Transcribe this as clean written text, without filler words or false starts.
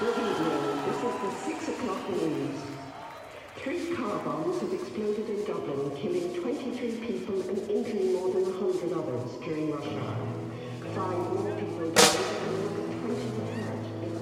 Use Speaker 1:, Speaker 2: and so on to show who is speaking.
Speaker 1: Good evening. This is the 6 o'clock news. 3 car bombs have exploded in Dublin, killing 23 people and injuring more than 100 others during rush hour.